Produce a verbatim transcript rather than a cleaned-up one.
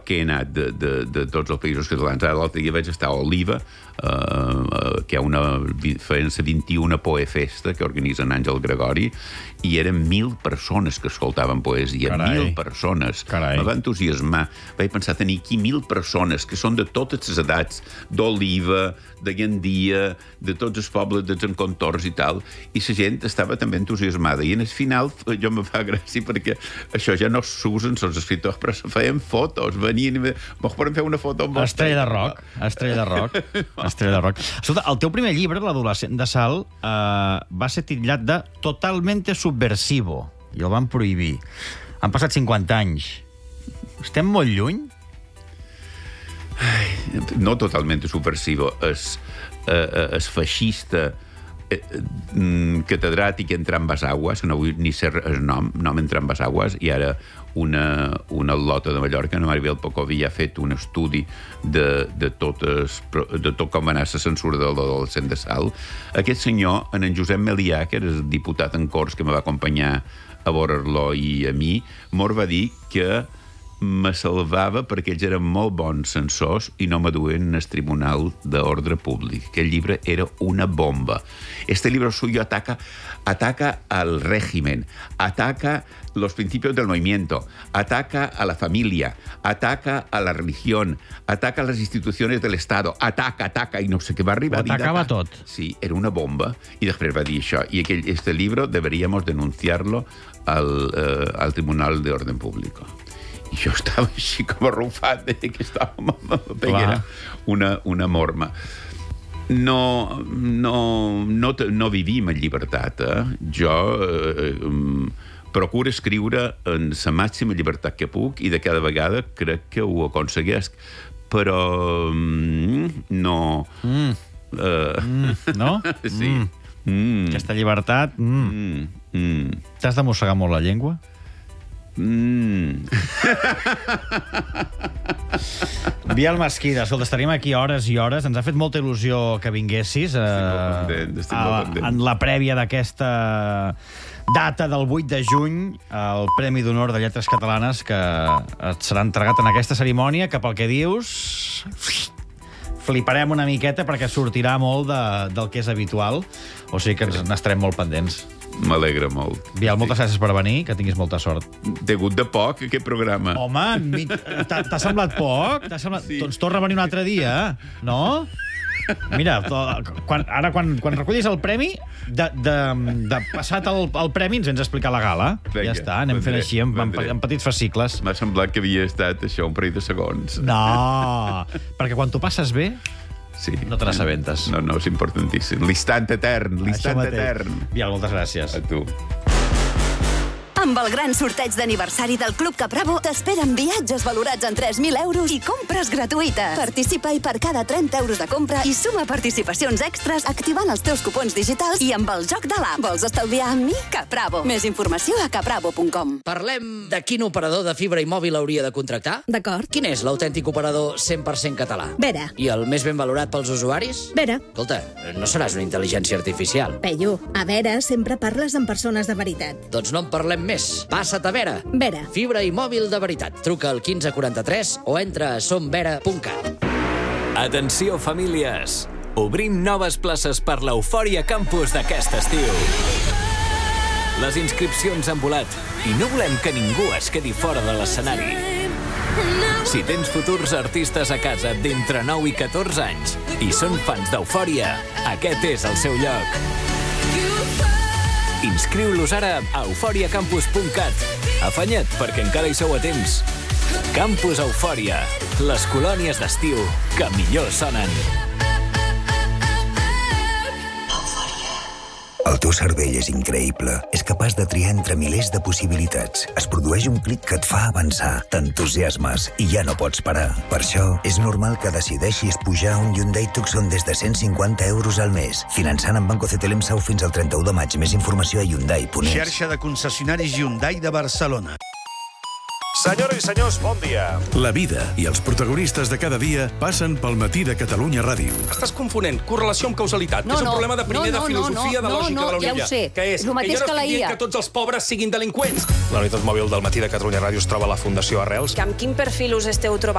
que he anat de, de, de tots els països catalans. Ara l'altre dia vaig estar a Oliva, eh, que hi ha una, feien la vint-i-una Poefesta que organitzen Àngel Gregori, i eren mil persones que escoltaven poesia. Carai. Mil persones. Carai. Me va entusiasmar. Vaig pensar, tenir aquí mil persones que són de totes les edats, d'Oliva, de Gandia, de tots els pobles dels encontorns i tal, i la gent estava també entusiasmada. I en el final jo me fa gràcia perquè això ja no s'usen, els escriptors, però se feien fotos, venien i me... Mos podem fer una foto amb vostè? Estrella de rock, estrella de rock, estrella de rock. Escolta, el teu primer llibre, L'adolescent de Sal, eh, va ser titllat de Totalmente subversivo, i el van prohibir. Han passat cinquanta anys. Estem molt lluny? Ai, no totalment subversivo. És, eh, és feixista, eh, catedràtic en Trambes Aguas, que no vull ni ser el nom, nom en Trambes Aguas, i ara una, una al·lota de Mallorca, Ana Maribel Pocoví, ha fet un estudi de, de, totes, de tot com va anar la censura de l'adolescent de Sal. Aquest senyor, en en Josep Melià, que era el diputat en Corts que me va acompanyar a veure-lo i a mi, mos va dir que me salvava perquè ells eren molt bons censors i no m'aduen al Tribunal d'Ordre Públic. Aquell llibre era una bomba. Este libro suyo ataca, ataca al régimen, ataca los principios del movimiento, ataca a la familia, ataca a la religión, ataca a las instituciones del Estado, ataca, ataca, i no sé què va arribar. Ho atacava tot. Sí, era una bomba. I després va dir això. I aquell, este libro deberíamos denunciarlo al, eh, al Tribunal de Orden Público. I jo estava així com arrufat, que estava peguera una, una morma. No, no, no, no vivim en llibertat, eh? Jo eh, procuro escriure en la màxima llibertat que puc i de cada vegada crec que ho aconseguesc, però mm, no... Mm. Uh, mm, no? Sí. Mm. Mm. Aquesta llibertat... Mm. Mm. Mm. T'has de mossegar molt la llengua? Mm. Biel Mesquida, escolta, estaríem aquí hores i hores. Ens ha fet molta il·lusió que vinguessis eh, content, estic a, molt content. en la prèvia d'aquesta data del vuit de juny, el Premi d'Honor de Lletres Catalanes, que et serà entregat en aquesta cerimònia, que pel que dius fliparem una miqueta perquè sortirà molt de, del que és habitual, o sigui que n'estarem molt pendents. M'alegra molt. Biel, moltes gràcies per venir, que tinguis molta sort. Degut de poc, aquest programa. Home, t'ha semblat poc? Semblat... Sí. Doncs torna a venir un altre dia, no? Mira, quan, ara quan, quan recollis el premi, de, de, de passat el, el premi ens vens a explicar la gala. Venga, ja està, anem vendré, fent així, en, en, en petits fascicles. M'ha semblat que havia estat això un parell de segons. No, perquè quan t'ho passes bé, sí. No te n'assabentes. No, no, és importantíssim. L'instant etern, l'instant etern. Biel, moltes gràcies. A tu. Amb el gran sorteig d'aniversari del Club Capravo t'esperen viatges valorats en tres mil euros i compres gratuïtes. Participa i per cada trenta euros de compra i suma participacions extres activant els teus cupons digitals i amb el joc de l'app. Vols estalviar amb mi? Capravo. Més informació a capravo punt com. Parlem de quin operador de fibra i mòbil hauria de contractar? D'acord. Quin és l'autèntic operador cent per cent català? Vera. I el més ben valorat pels usuaris? Vera. Escolta, no seràs una intel·ligència artificial. Peyu, a Vera sempre parles amb persones de veritat. Doncs no en parlem més. Passa't a Vera. Vera. Fibra i mòbil de veritat. Truca al quinze quaranta-tres o entra a somvera punt cat. Atenció, famílies! Obrim noves places per l'Eufòria Campus d'aquest estiu. Les inscripcions han volat i no volem que ningú es quedi fora de l'escenari. Si tens futurs artistes a casa d'entre nou i catorze anys i són fans d'Eufòria, aquest és el seu lloc. Inscriu-los ara a eufòria campus punt cat. Afanya't, perquè encara hi sou a temps. Campus Eufòria, les colònies d'estiu que millor sonen. El teu cervell és increïble. És capaç de triar entre milers de possibilitats. Es produeix un clic que et fa avançar. T'entusiasmes i ja no pots parar. Per això, és normal que decideixis pujar a un Hyundai Tucson des de cent cinquanta euros al mes. Finançant amb Banco C T L M S A U fins al trenta-u de maig. Més informació a Hyundai punt es. Xarxa de concessionaris Hyundai de Barcelona. Senyores i senyors, bon dia. La vida i els protagonistes de cada dia passen pel matí de Catalunya Ràdio. Estàs confonent correlació amb causalitat, no, que és un no, problema de primer no, no, de filosofia no, no, de lògica no, de la ja Unilla. ho sé. Que és, El mateix que jo no que la estic I A. dient que tots els pobres siguin delinqüents. La unitat mòbil del matí de Catalunya Ràdio es troba a la Fundació Arrels. Amb quin perfil us esteu trobant?